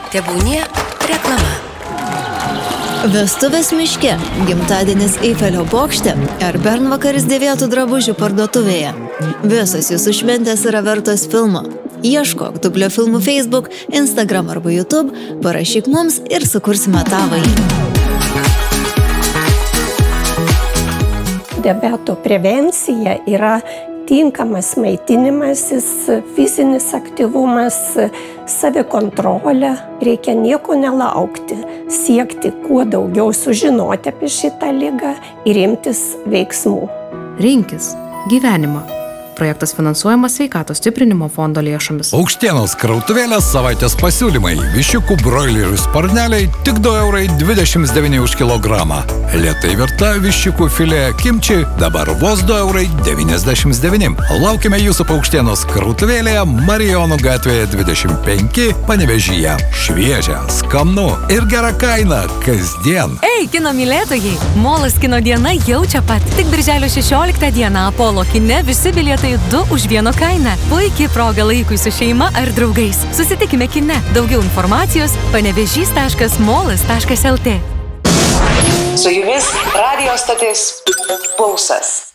Tebūnie reklama. Vestuvės miške, gimtadienis Eifelio bokšte ar bernvakaris dėvėtų drabužių parduotuvėje. Visos jūsų šventės yra vertos filmo. Ieškok Dublio filmų Facebook, Instagram arba YouTube, parašyk mums ir sukursime tavąjį. Diabeto prevencija yra tinkamas maitinimasis, fizinis aktyvumas, savikontrolė. Reikia nieko nelaukti, siekti kuo daugiau sužinoti apie šitą ligą ir imtis veiksmų. Rinkis gyvenimą. Projektas finansuojamas Sveikatos stiprinimo fondo lėšomis. Paukštienos krautuvėlės savaitės pasiūlymai. Viščiukų broilerių sparneliai tik 2,29 € už kilogramą. Lėtai virta viščiukų filė kimči dabar vos 2,99 €. Laukime jūsų Paukštienos krautuvėlėje Marijonų gatvėje 25 Panevėžyje. Šviežia, skanu ir gera kaina kasdien. Ei, kino mylėtojai! Molas kino diena jau čia pat. Tik birželio 16 dieną Apollo kine visi bilietai 2 už 1 kainą. Puikiai proga laikui su šeima ar draugais. Susitikime kine. Daugiau informacijos panevežys.molas.lt. Su jumis radijo stotis Pulsas.